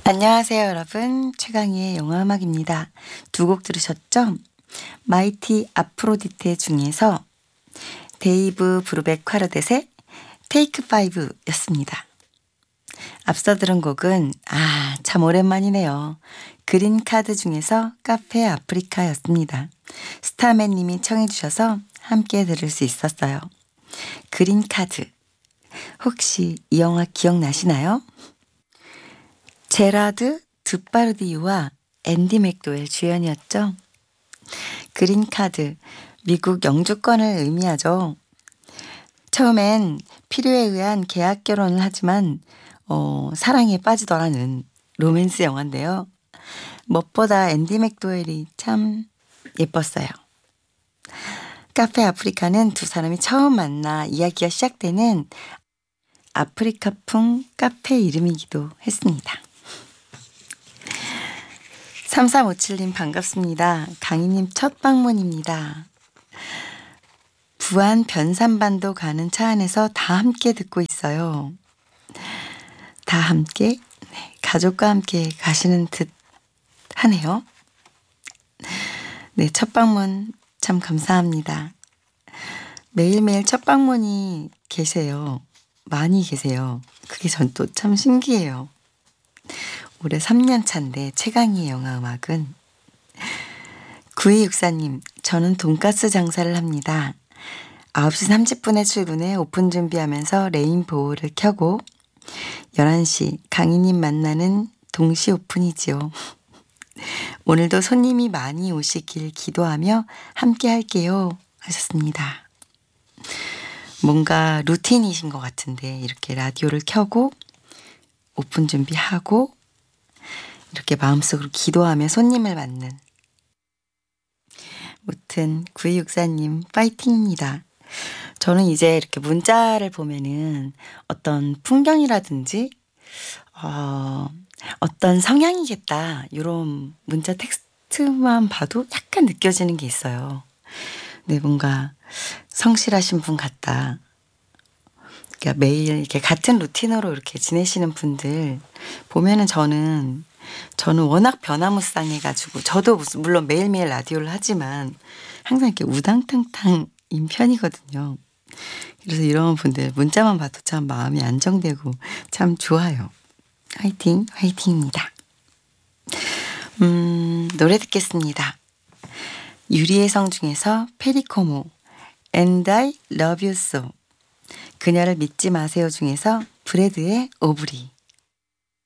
안녕하세요, 여러분. 최강희의 영화음악입니다. 두 곡 들으셨죠? 마이티 아프로디테 중에서 데이브 브루백 콰르댓의 테이크 5였습니다. 앞서 들은 곡은 참 오랜만이네요. 그린카드 중에서 카페 아프리카였습니다. 스타맨님이 청해 주셔서 함께 들을 수 있었어요. 그린카드. 혹시 이 영화 기억나시나요? 제라드 드파르디유와 앤디 맥도웰 주연이었죠. 그린카드, 미국 영주권을 의미하죠. 처음엔 필요에 의한 계약 결혼을 하지만 사랑에 빠지더라는 로맨스 영화인데요. 무엇보다 앤디 맥도웰이 참 예뻤어요. 카페 아프리카는 두 사람이 처음 만나 이야기가 시작되는 아프리카풍 카페 이름이기도 했습니다. 3357님 반갑습니다. 강희님 첫 방문입니다. 부안 변산반도 가는 차 안에서 다 함께 듣고 있어요. 다 함께? 네, 가족과 함께 가시는 듯 하네요. 네, 첫 방문 참 감사합니다. 매일매일 첫 방문이 계세요. 많이 계세요. 그게 전 또 참 신기해요. 올해 3년 차인데 최강희의 영화음악은 9264님, 저는 돈가스 장사를 합니다. 9시 30분에 출근해 오픈 준비하면서 레인보우를 켜고 11시 강희님 만나는 동시 오픈이지요. 오늘도 손님이 많이 오시길 기도하며 함께 할게요 하셨습니다. 뭔가 루틴이신 것 같은데 이렇게 라디오를 켜고 오픈 준비하고 이렇게 마음속으로 기도하며 손님을 맞는. 무튼 9264님 파이팅입니다. 저는 이제 이렇게 문자를 보면은 어떤 풍경이라든지 어떤 성향이겠다 이런 문자 텍스트만 봐도 약간 느껴지는 게 있어요. 네, 뭔가 성실하신 분 같다. 그러니까 매일 이렇게 같은 루틴으로 이렇게 지내시는 분들 보면은 저는 워낙 변화무쌍해가지고 저도 물론 매일매일 라디오를 하지만 항상 이렇게 우당탕탕인 편이거든요. 그래서 이런 분들 문자만 봐도 참 마음이 안정되고 참 좋아요. 화이팅, 화이팅입니다. 노래 듣겠습니다. 유리의 성 중에서 페리코모 And I Love You So, 그녀를 믿지 마세요 중에서 브래드의 오브리.